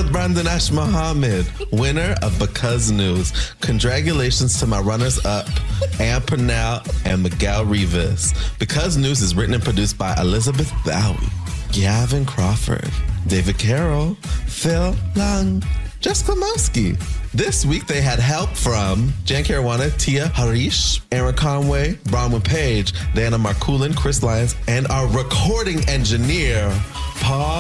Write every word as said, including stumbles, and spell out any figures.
Harold Brandon Ash Mohammed, winner of Because News. Congratulations to my runners-up, Ann Purnell and Miguel Rivas. Because News is written and produced by Elizabeth Bowie, Gavin Crawford, David Carroll, Phil Lang, Jessica Mowski. This week they had help from Jan Caruana, Tia Harish, Aaron Conway, Bronwyn Page, Diana Markulin, Chris Lyons, and our recording engineer, Paul